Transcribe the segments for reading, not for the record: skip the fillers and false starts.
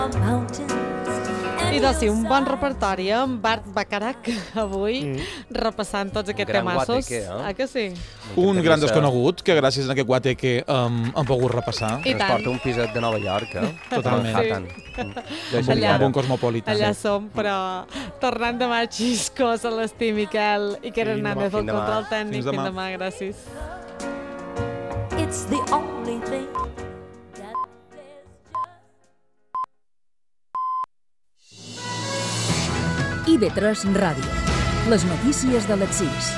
I doncs sí, un bon repertori amb Bart Bacharach avui, repassant tots aquests temassos. Que sí? Un gran desconegut que gràcies a aquest guateque hem pogut repassar. I Ens porta un piset de Nova York, Totalment. Allà. Un cosmopolita. Allà som, però tornant demà a Xiscos, a l'Esti Miquel i Keren Hernández, el control tècnic. Fins demà, gràcies. It's the only thing. IB3 Ràdio. Les notícies de les 6.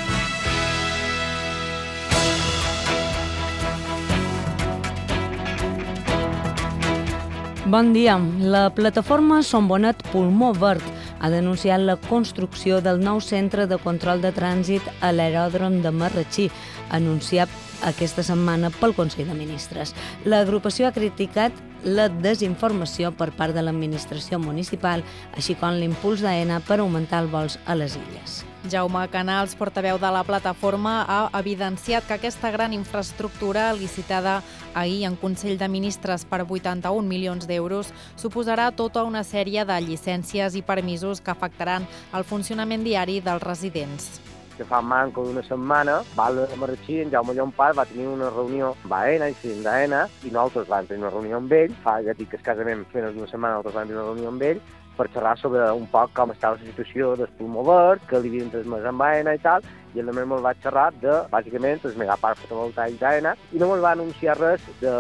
Bon dia. La plataforma Son Bonet Pulmó Verd ha denunciat la construcció del nou centre de control de trànsit a l'aeròdrom de Marratxí, anunciat aquesta setmana pel Consell de Ministres. L'agrupació ha criticat la desinformació per part de l'administració municipal, així com l'impuls d'AENA per augmentar els vols a les illes. Jaume Canals, portaveu de la plataforma, ha evidenciat que aquesta gran infraestructura, licitada ahir en Consell de Ministres per 81 milions d'euros, suposarà tota una sèrie de llicències i permisos que afectaran el funcionament diari dels residents. Que fa manco d'una setmana, Val de Marratxí, en Jaume Llompart, va tenir una reunió amb AENA i Cient d'AENA, i nosaltres vam tenir una reunió amb ell, ja dic que escassament menys d'una setmana nosaltres vam tenir una reunió amb ell, per xerrar sobre un poc com estava la situació del Pulmó Verd, que li havien transmès amb AENA i tal, i ell també me'l va xerrar de, bàsicament, el megaparc fotovoltaic d'AENA, i no me'l va anunciar res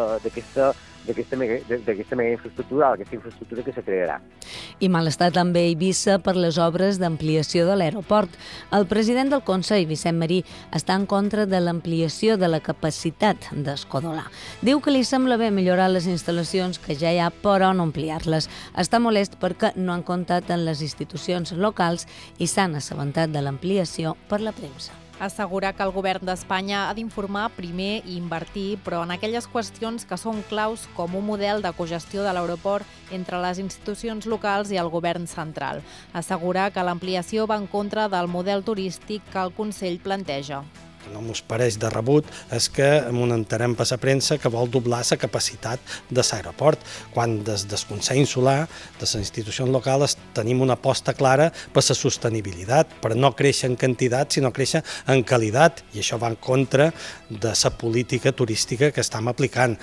d'aquesta mega infraestructura, d'aquesta infraestructura que se crearà. I malestar també a Eivissa per les obres d'ampliació de l'aeroport. El president del Consell, Vicent Marí, està en contra de l'ampliació de la capacitat d'Escodolà. Diu que li sembla bé millorar les instal·lacions que ja hi ha, però no ampliar-les. Està molest perquè no han comptat en les institucions locals i s'han assabentat de l'ampliació per la premsa. Assegura que el govern d'Espanya ha d'informar primer i invertir, però en aquelles qüestions que són claus com un model de cogestió de l'aeroport entre les institucions locals i el govern central. Assegura que l'ampliació va en contra del model turístic que el Consell planteja. No mos pareix de rebut és que m'ho enterem per la premsa que vol doblar la capacitat de l'aeroport, quan des del Consell Insular, de les institucions locals, tenim una aposta clara per la sostenibilitat, per no créixer en quantitat, sinó créixer en qualitat, i això va en contra de la política turística que estem aplicant.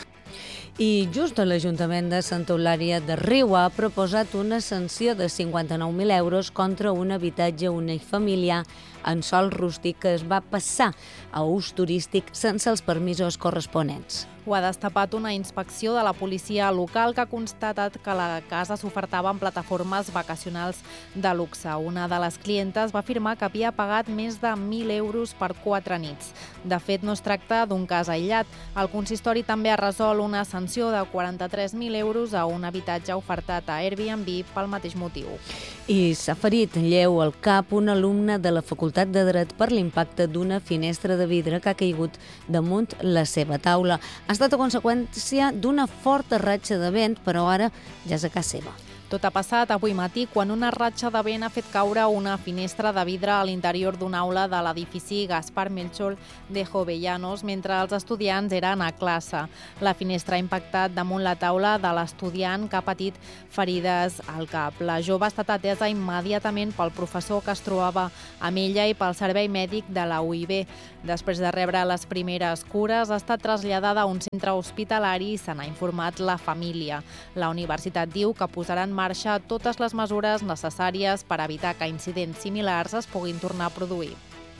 I just l'Ajuntament de Santa Eulària de Riu ha proposat una sanció de 59.000 euros contra un habitatge unifamiliar en sòl rústic que es va passar a ús turístic sense els permisos corresponents. Ho ha destapat una inspecció de la policia local que ha constatat que la casa s'ofertava en plataformes vacacionals de luxe. Una de les clientes va afirmar que havia pagat més de 1.000 euros per 4 nits. De fet, no es tracta d'un cas aïllat. El consistori també ha resolt una sanció de 43.000 euros a un habitatge ofertat a Airbnb pel mateix motiu. I s'ha ferit lleu al cap un alumne de la Facultat de Dret per l'impacte d'una finestra de vidre que ha caigut damunt la seva taula. Ha estat a conseqüència d'una forta ratxa de vent, però ara ja és a casa seva. Tot ha passat avui matí quan una ratxa de vent ha fet caure una finestra de vidre a l'interior d'una aula de l'edifici Gaspar Melchor de Jovellanos mentre els estudiants eren a classe. La finestra ha impactat damunt la taula de l'estudiant que ha patit ferides al cap. La jove ha estat atesa immediatament pel professor que es trobava amb ella i pel servei mèdic de la UIB. Després de rebre les primeres cures, ha estat traslladada a un centre hospitalari i se n'ha informat la família. La universitat diu que posarà en marxa totes les mesures necessàries per evitar que incidents similars es puguin tornar a produir.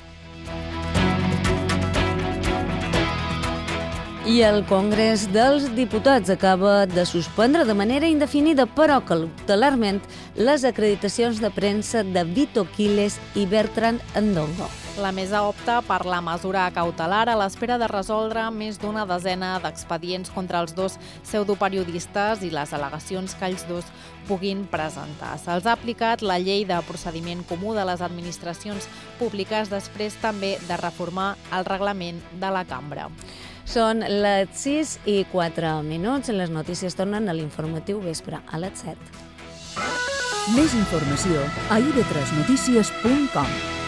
I el Congrés dels Diputats acaba de suspendre de manera indefinida, però cautelarment, les acreditacions de premsa de Vito Quiles i Bertran Ndongo. La mesa opta per la mesura cautelar a l'espera de resoldre més d'una desena d'expedients contra els dos pseudoperiodistes i les al·legacions que ells dos puguin presentar. Se'ls ha aplicat la llei de procediment comú de les administracions públiques després també de reformar el reglament de la cambra. Són les 6:04. Les notícies tornen a l'informatiu vespre a les 7. Més informació a ib3notícies.com.